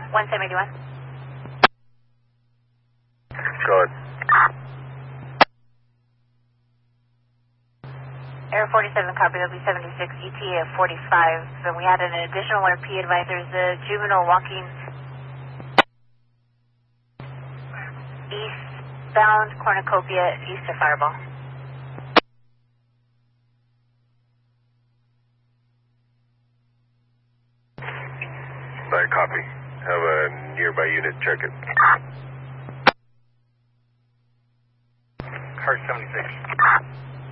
1781. Go ahead. Air 47, copy, will be 76, ETA at 45. So we had an additional RP advisors, juvenile walking eastbound cornucopia east of Fireball. Alright, copy. Have a nearby unit check it. Car 76.